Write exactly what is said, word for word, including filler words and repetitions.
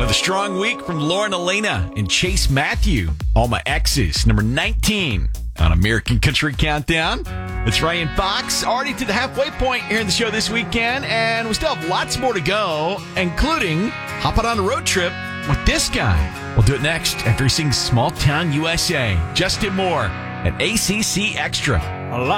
Another strong week from Lauren Elena and Chase Matthew. All My Exes, number nineteen on American Country Countdown. It's Ryan Fox, already to the halfway point here in the show this weekend, and we still have lots more to go, including hopping on a road trip with this guy. We'll do it next after he sings Small Town U S A. Justin Moore at A C C Extra.